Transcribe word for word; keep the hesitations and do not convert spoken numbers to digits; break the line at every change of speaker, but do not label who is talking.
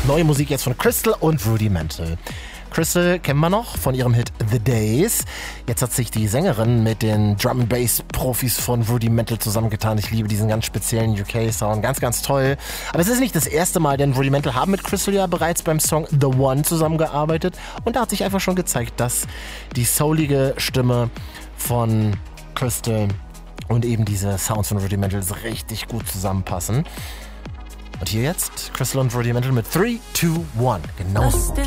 Neue Musik jetzt von Crystal und Rudimental. Crystal kennen wir noch von ihrem Hit The Days. Jetzt hat sich die Sängerin mit den Drum and Bass Profis von Rudimental zusammengetan. Ich liebe diesen ganz speziellen U K-Sound. Ganz, ganz toll. Aber es ist nicht das erste Mal, denn Rudimental haben mit Crystal ja bereits beim Song The One zusammengearbeitet. Und da hat sich einfach schon gezeigt, dass die soulige Stimme von Crystal und eben diese Sounds von Rudimental richtig gut zusammenpassen. Und hier jetzt Crystal und Rudimental mit three, two, one. Genau so.